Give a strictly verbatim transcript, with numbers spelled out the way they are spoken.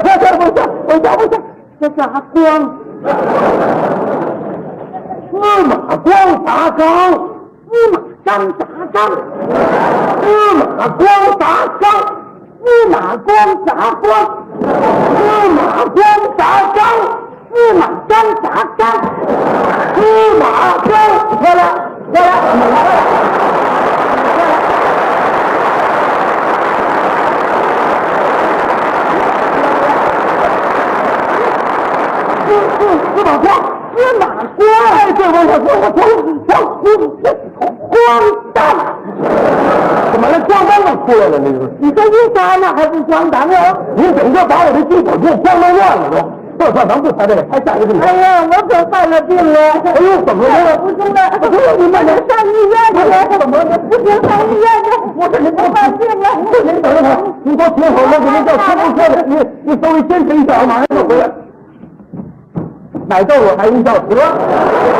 不是不是不是不是，这啥光？司马光砸缸，司马章砸缸，司马光砸缸，司马光砸缸，司马光砸缸，司马章砸缸，司马光，过来过来。司马光，司马光，哎，对，我我我我我我光蛋，怎么了？光蛋都出来了？那个，你说一啥呢？还不光蛋啊？你整个把我的鸡腿给我光弄乱了都。这算咱不猜这个，猜下一个。哎呀，我可犯了病了！哎呦，怎么了？不行了，不行，你慢点上医院去。怎么了？不行，上医院去！我给您犯病了。您等一会儿，您给我停会儿，我给您叫出租车的。你你稍微坚持一下，我马上就回来。买豆腐还用叫车？